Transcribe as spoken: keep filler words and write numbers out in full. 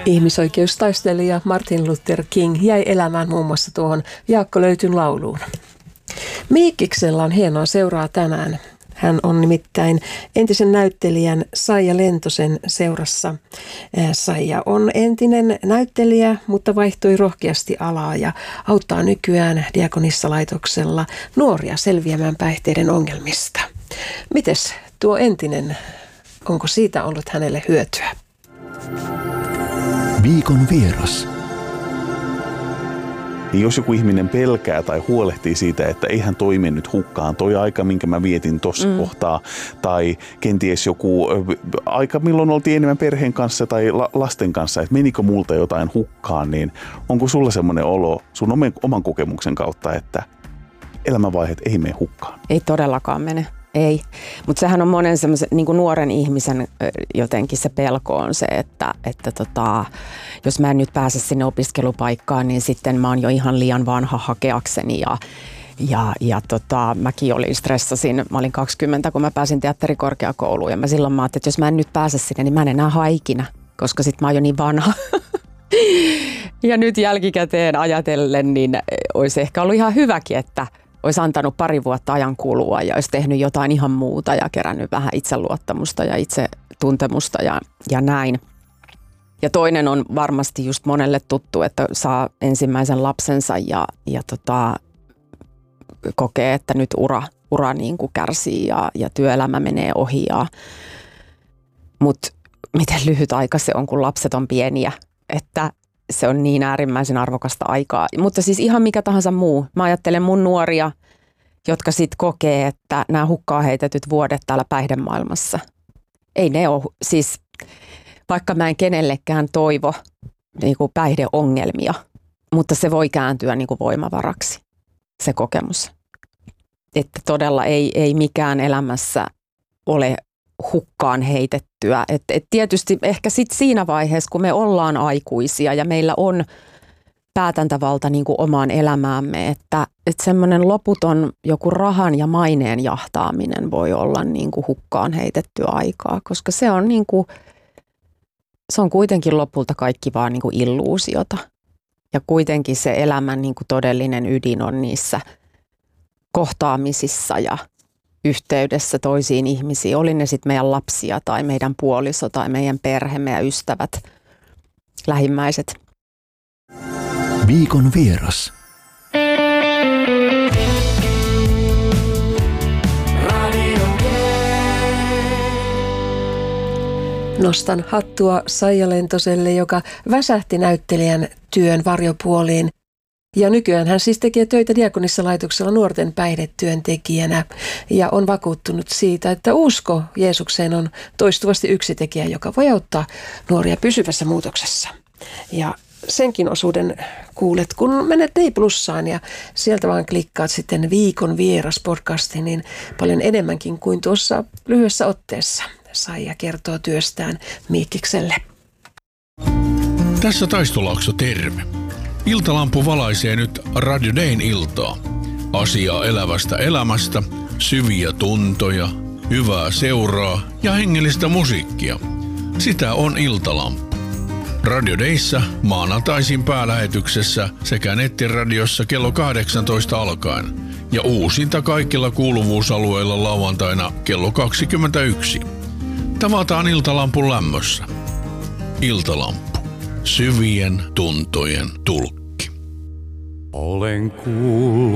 Ihmisoikeustaistelija Martin Luther King jäi elämään muun muassa tuohon Jaakko Löytyn lauluun. Miikkiksellä on hienoa seuraa tänään. Hän on nimittäin entisen näyttelijän Saija Lentosen seurassa. Saija on entinen näyttelijä, mutta vaihtoi rohkeasti alaa ja auttaa nykyään Diakonissalaitoksella nuoria selviämään päihteiden ongelmista. Mites tuo entinen, onko siitä ollut hänelle hyötyä? Viikon vieras. Niin jos joku ihminen pelkää tai huolehtii siitä, että ei hän toimi nyt hukkaan, toi aika, minkä mä vietin tuossa mm. kohtaa, tai kenties joku aika, milloin oltiin enemmän perheen kanssa tai la- lasten kanssa, että menikö multa jotain hukkaan, niin onko sulla semmoinen olo sun oman, oman kokemuksen kautta, että elämänvaiheet ei mene hukkaan? Ei todellakaan mene. Ei, mutta sehän on monen semmoisen niin kuin nuoren ihmisen jotenkin se pelko on se, että, että tota, jos mä en nyt pääse sinne opiskelupaikkaan, niin sitten mä oon jo ihan liian vanha hakeakseni ja, ja, ja tota, mäkin olin stressasin, mä olin kaksikymmentä, kun mä pääsin teatterikorkeakouluun ja mä silloin mä ajattelin, että jos mä en nyt pääse sinne, niin mä en enää hae ikinä, koska sit mä oon jo niin vanha. Ja nyt jälkikäteen ajatellen, niin olisi ehkä ollut ihan hyväkin, että olisi antanut pari vuotta ajan kulua ja olisi tehnyt jotain ihan muuta ja kerännyt vähän itseluottamusta ja itsetuntemusta ja, ja näin. Ja toinen on varmasti just monelle tuttu, että saa ensimmäisen lapsensa ja, ja tota, kokee, että nyt ura, ura niin kuin kärsii ja, ja työelämä menee ohi. Mutta miten lyhyt aika se on, kun lapset on pieniä, että se on niin äärimmäisen arvokasta aikaa. Mutta siis ihan mikä tahansa muu. Mä ajattelen mun nuoria, jotka sitten kokee, että nämä hukkaan heitetyt vuodet täällä päihdemaailmassa. Ei ne ole, siis vaikka mä en kenellekään toivo niin kuin päihdeongelmia, mutta se voi kääntyä niin kuin voimavaraksi, se kokemus. Että todella ei, ei mikään elämässä ole hukkaan heitettyä. Et, et tietysti ehkä sit siinä vaiheessa, kun me ollaan aikuisia ja meillä on päätäntävalta niin kuin omaan elämäämme, että, että semmoinen loputon joku rahan ja maineen jahtaaminen voi olla niin kuin hukkaan heitettyä aikaa, koska se on, niin kuin, se on kuitenkin lopulta kaikki vaan niin kuin illuusiota. Ja kuitenkin se elämän niin kuin todellinen ydin on niissä kohtaamisissa ja yhteydessä toisiin ihmisiin, oli ne sitten meidän lapsia tai meidän puoliso tai meidän perhe, meidän ystävät, lähimmäiset. Viikon vieras. Nostan hattua Saija Lentoselle, joka väsähti näyttelijän työn varjopuoliin. Ja nykyään hän siis tekee töitä Diakonissalaitoksella nuorten päihdetyöntekijänä ja on vakuuttunut siitä, että usko Jeesukseen on toistuvasti yksi tekijä, joka voi auttaa nuoria pysyvässä muutoksessa. Ja senkin osuuden kuulet, kun menet D Plussaan ja sieltä vaan klikkaat sitten Viikon vieras podcastiin, niin paljon enemmänkin kuin tuossa lyhyessä otteessa. Saija kertoo työstään Miikkikselle. Tässä Taistolaakso, terve. Iltalampu valaisee nyt Radio Dayn iltaa. Asiaa elävästä elämästä, syviä tuntoja, hyvää seuraa ja hengellistä musiikkia. Sitä on Iltalampu. Radio Dayssä maanantaisin päälähetyksessä sekä nettiradiossa kello kahdeksantoista alkaen ja uusinta kaikilla kuuluvuusalueilla lauantaina kello kaksikymmentäyksi. Tavataan Iltalampun lämmössä. Iltalampu. Syvien tuntojen tulkki. Olen kuullut